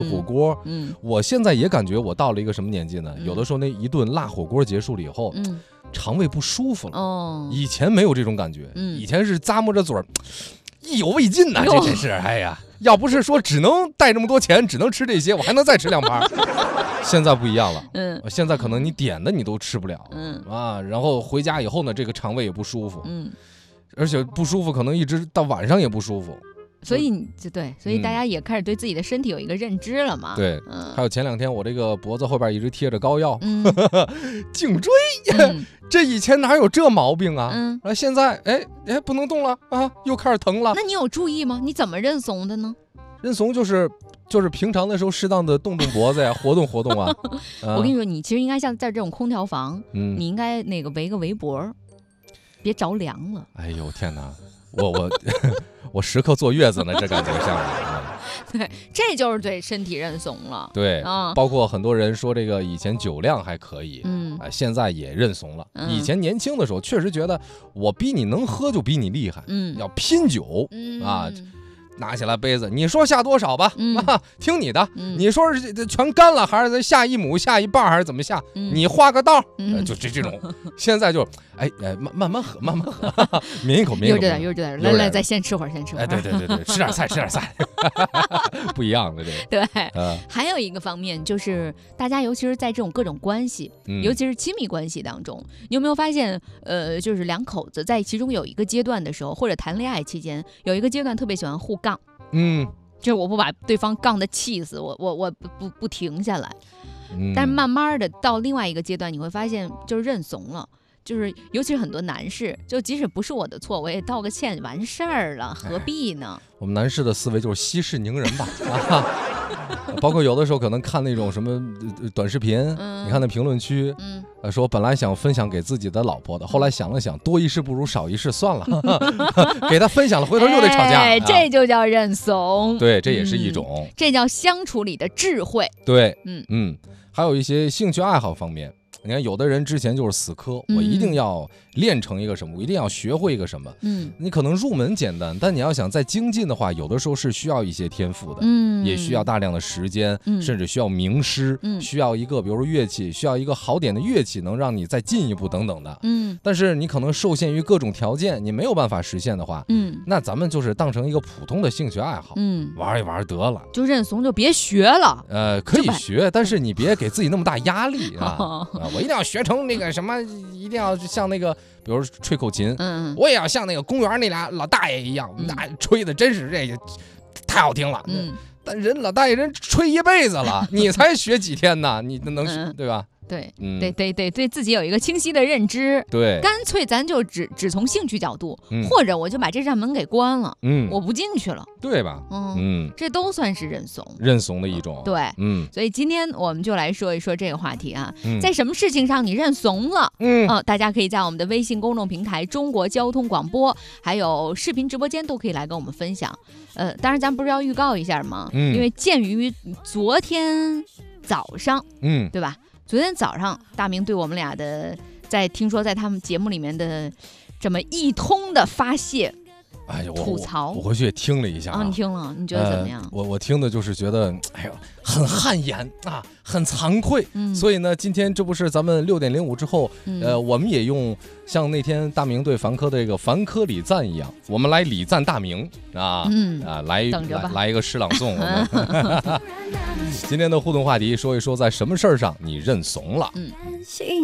火锅，我现在也感觉我到了一个什么年纪呢？有的时候那一顿辣火锅结束了以后，肠胃不舒服了。以前没有这种感觉，以前是咂摸着嘴儿，意犹未尽呐，这真是，哎呀，要不是说只能带这么多钱，只能吃这些，我还能再吃2盘。现在不一样了，现在可能你点的你都吃不了，然后回家以后呢，这个肠胃也不舒服，而且不舒服可能一直到晚上也不舒服。 所以所以大家也开始对自己的身体有一个认知了嘛。 对，还有前2天我这个脖子后边一直贴着膏药，颈椎，这以前哪有这毛病啊？现在哎不能动了啊，又开始疼了。 那你有注意吗？你怎么认怂的呢？ 认怂就是平常的时候适当的动动脖子呀，活动活动啊。 我跟你说，你其实应该像在这种空调房，你应该那个围个围脖，别着凉了。 哎呦天哪！我时刻坐月子呢，这感觉像是。 对，这就是对身体认怂了。 对，包括很多人说这个以前酒量还可以，现在也认怂了。以前年轻的时候确实觉得我比你能喝就比你厉害，要拼酒啊。拿起来杯子，你说下多少吧，听你的。你说是全干了，还是下1亩下1半，还是怎么下？你画个道，就这种。现在就慢慢喝，慢慢喝，抿一口，抿一口。 有点，来，再先吃会儿。 哎，对，吃点菜，不一样的这个。 对，还有一个方面就是大家尤其是在这种各种关系，尤其是亲密关系当中，你有没有发现，就是2口子在其中有一个阶段的时候，或者谈恋爱期间有一个阶段特别喜欢互杠。就是我不把对方杠得气死，我不停下来。但是慢慢的到另外一个阶段，你会发现就是认怂了。就是尤其是很多男士，就即使不是我的错，我也道个歉完事儿了，何必呢？ 我们男士的思维就是息事宁人吧。包括有的时候可能看那种什么短视频，你看那评论区，说本来想分享给自己的老婆的，后来想了想，多一事不如少一事，算了，给他分享了，回头又得吵架。 这就叫认怂。 对，这也是一种， 这叫相处里的智慧。 对，还有一些兴趣爱好方面。你看，有的人之前就是死磕，我一定要练成一个什么，我一定要学会一个什么。你可能入门简单，但你要想再精进的话，有的时候是需要一些天赋的，也需要大量的时间，甚至需要名师，需要一个比如说乐器，需要一个好点的乐器能让你再进一步等等的。但是你可能受限于各种条件，你没有办法实现的话，那咱们就是当成一个普通的兴趣爱好，玩一玩得了， 就认怂，就别学了。 可以学，但是你别给自己那么大压力啊。我一定要学成那个什么，一定要像那个，比如吹口琴，我也要像那个公园那俩老大爷一样，那吹的真是这个太好听了。但人老大爷人吹一辈子了，你才学几天呢？你能学对吧？ 对，得对自己有一个清晰的认知。 对， 干脆咱就只从兴趣角度，或者我就把这扇门给关了，我不进去了， 对吧？ 这都算是认怂的一种。 对，所以今天我们就来说一说这个话题啊，在什么事情上你认怂了？大家可以在我们的微信公众平台中国交通广播，还有视频直播间都可以来跟我们分享。当然咱不是要预告一下吗？因为鉴于昨天早上，对吧？昨天早上，大明对我们俩的听说在他们节目里面的这么一通的发泄，吐槽， 我回去也听了一下你听了，你觉得怎么样？ 我听的就是觉得，很汗颜啊，很惭愧。所以呢，今天这不是咱们6:05之后，我们也用像那天大明对凡科的这个凡科礼赞一样，我们来礼赞大明啊，来一个诗朗诵。今天的互动话题说一说，在什么事儿上你认怂了？